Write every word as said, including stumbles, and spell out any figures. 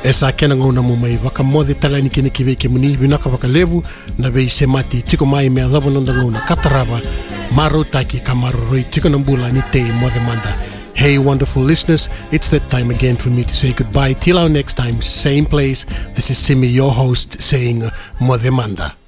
E sa kena ngona mo mai waka mode talani kene kiwe ke muni vinaka waka levu na vei se mati tiko mai mea lavononda ngona katarava maro taki kamaro roi tiko nambula ni te mode manda. Hey wonderful listeners, it's that time again for me to say goodbye till our next time, same place. This is Simi, your host, saying mode manda.